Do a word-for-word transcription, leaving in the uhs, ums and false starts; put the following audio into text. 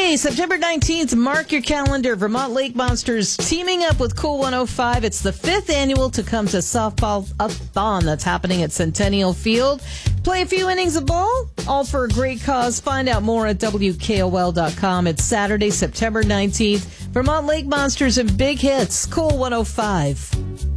Saturday, September nineteenth, mark your calendar. Vermont Lake Monsters teaming up with Cool one oh five. It's the fifth annual Tecumseh Softball-a-thon that's happening at Centennial Field. Play a few innings of ball, all for a great cause. Find out more at W K O L dot com. It's Saturday, September nineteenth. Vermont Lake Monsters and Big Hits, Cool one oh five.